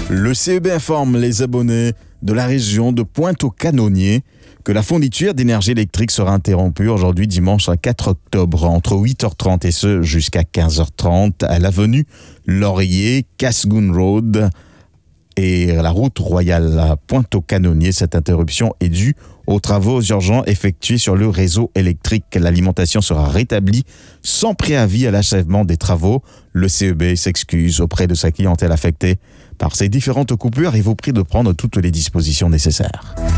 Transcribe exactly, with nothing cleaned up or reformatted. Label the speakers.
Speaker 1: Le C E B informe les abonnés de la région de Pointe-aux-Canonniers que la fourniture d'énergie électrique sera interrompue aujourd'hui dimanche quatre octobre entre huit heures trente et ce jusqu'à quinze heures trente à l'avenue Laurier, Casgoun Road et la route royale à Pointe-aux-Canonniers. Cette interruption est due aux travaux urgents effectués sur le réseau électrique. L'alimentation sera rétablie sans préavis à l'achèvement des travaux. Le C E B s'excuse auprès de sa clientèle affectée par ces différentes coupures et vous prie de prendre toutes les dispositions nécessaires.